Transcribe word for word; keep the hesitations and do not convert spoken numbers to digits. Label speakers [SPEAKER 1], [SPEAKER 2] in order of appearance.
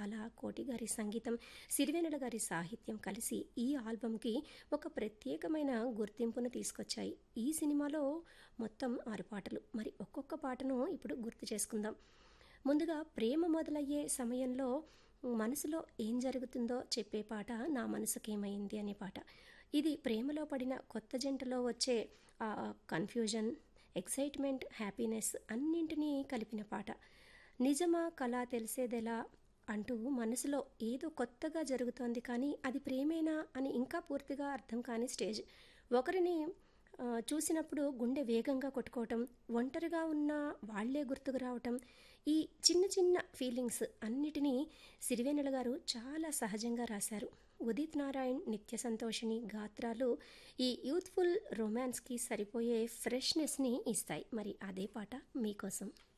[SPEAKER 1] కళ, కోటి గారి సంగీతం, సిరివెన్నెల గారి సాహిత్యం కలిసి ఈ ఆల్బంకి ఒక ప్రత్యేకమైన గుర్తింపును తీసుకొచ్చాయి. ఈ సినిమాలో మొత్తం ఆరు పాటలు. మరి ఒక్కొక్క పాటను ఇప్పుడు గుర్తు చేసుకుందాం. ముందుగా ప్రేమ మొదలయ్యే సమయంలో మనసులో ఏం జరుగుతుందో చెప్పే పాట నా మనసుకేమైంది అనే పాట. ఇది ప్రేమలో పడిన కొత్త జంటలో వచ్చే ఆ కన్ఫ్యూజన్, ఎక్సైట్మెంట్, హ్యాపీనెస్ అన్నింటినీ కలిపిన పాట. నిజమా కళ తెలిసేదెలా అంటూ మనసులో ఏదో కొత్తగా జరుగుతోంది కానీ అది ప్రేమేనా అని ఇంకా పూర్తిగా అర్థం కాని స్టేజ్. ఒకరిని ఆ, చూసినప్పుడు గుండె వేగంగా కొట్టుకోవటం, ఒంటరిగా ఉన్న వాళ్లే గుర్తుకు రావటం, ఈ చిన్న చిన్న ఫీలింగ్స్ అన్నిటినీ సిరివెన్నెల గారు చాలా సహజంగా రాశారు. ఉదిత్ నారాయణ్, నిత్య సంతోషిని గాత్రాలు ఈ యూత్ఫుల్ రొమాన్స్కి సరిపోయే ఫ్రెష్నెస్ని ఇస్తాయి. మరి అదే పాట మీకోసం.